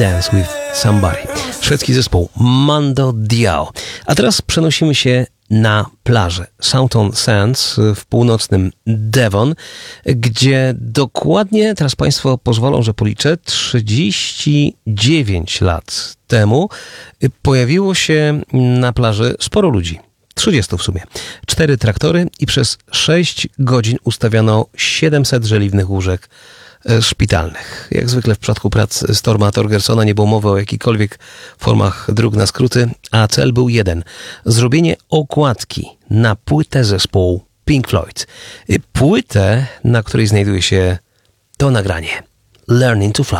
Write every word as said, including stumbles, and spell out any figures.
Dance with Somebody. Szwedzki zespół Mando Diao. A teraz przenosimy się na plażę Southampton Sands w północnym Devon, gdzie dokładnie, teraz Państwo pozwolą, że policzę, trzydzieści dziewięć lat temu pojawiło się na plaży sporo ludzi. trzydzieści w sumie. Cztery traktory i przez sześć godzin ustawiano siedemset żeliwnych łóżek szpitalnych. Jak zwykle w przypadku prac Storma Thorgersona nie było mowy o jakichkolwiek formach dróg na skróty, a cel był jeden. Zrobienie okładki na płytę zespołu Pink Floyd. Płytę, na której znajduje się to nagranie. Learning to Fly.